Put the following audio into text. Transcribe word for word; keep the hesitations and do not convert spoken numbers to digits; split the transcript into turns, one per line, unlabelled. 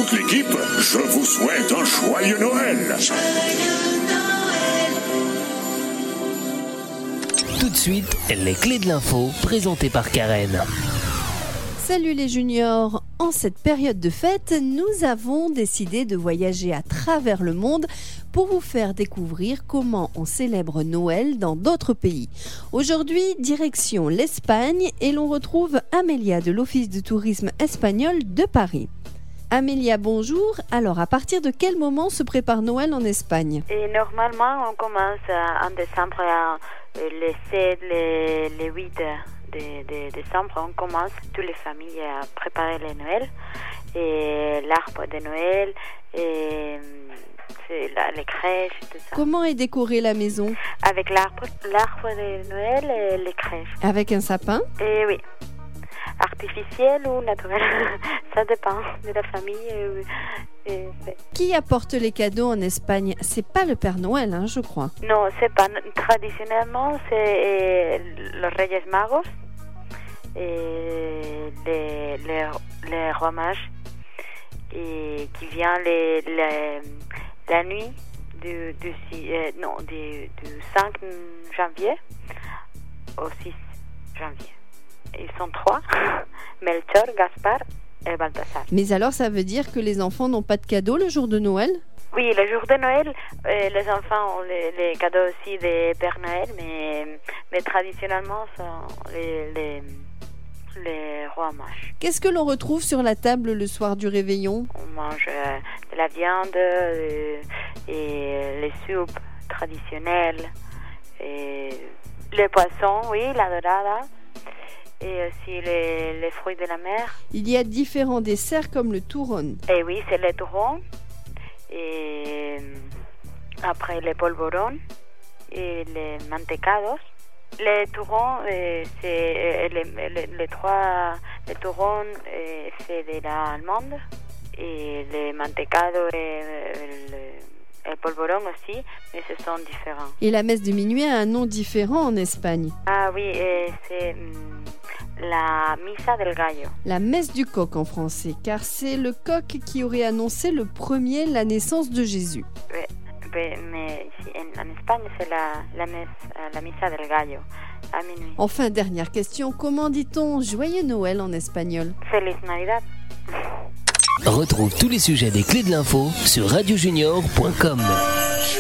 toute l'équipe, je vous souhaite un joyeux Noël.
Tout de suite, les clés de l'info, présentées par Karen.
Salut les juniors! En cette période de fête, nous avons décidé de voyager à travers le monde pour vous faire découvrir comment on célèbre Noël dans d'autres pays. Aujourd'hui, direction l'Espagne et l'on retrouve Amélia de l'Office de tourisme espagnol de Paris. Amélia, bonjour. Alors, à partir de quel moment se prépare Noël en Espagne?
Et normalement, on commence en décembre, les sept, les, les huit de, de décembre, on commence toutes les familles à préparer le Noël et l'arbre de Noël et c'est la, les crèches et tout ça.
Comment est décorée la maison?
Avec l'arbre, l'arbre de Noël et les crèches.
Avec un sapin?
Et oui. Artificiel ou naturel, ça dépend de la famille. Et, et,
Qui apporte les cadeaux en Espagne? C'est pas le Père Noël, hein, je crois.
Non, c'est pas. Traditionnellement, c'est les Reyes Magos et les, les, les rois mages et qui vient les, les, la nuit du, du, euh, non, du, du cinq janvier au six janvier. Ils sont trois, Melchior, Gaspard et Balthazar.
Mais alors, ça veut dire que les enfants n'ont pas de cadeaux le jour de Noël?
Oui, le jour de Noël, euh, les enfants ont les, les cadeaux aussi des Père Noël, mais, mais traditionnellement, ce sont les, les, les rois mages.
Qu'est-ce que l'on retrouve sur la table le soir du réveillon?
On mange euh, de la viande euh, et les soupes traditionnelles, et les poissons, oui, la dorada. Et aussi les, les fruits de la mer.
Il y a différents desserts comme le turrón.
Et oui, c'est le turrón. Et après les polvorons et les mantecados. Les turrons, euh, c'est les, les, les trois les turrons, euh, c'est de l'allemande. Et les mantecados et le, le polvoron aussi, mais ce sont différents.
Et la messe de minuit a un nom différent en Espagne.
Ah oui, et c'est la Misa del Gallo.
La messe du coq en français, car c'est le coq qui aurait annoncé le premier la naissance de Jésus.
Oui, mais ici, en, en Espagne, c'est la, la, messe, la Misa del Gallo, à minuit.
Enfin, dernière question, comment dit-on Joyeux Noël en espagnol?
Feliz Navidad.
Retrouve tous les sujets des clés de l'info sur radio junior point com.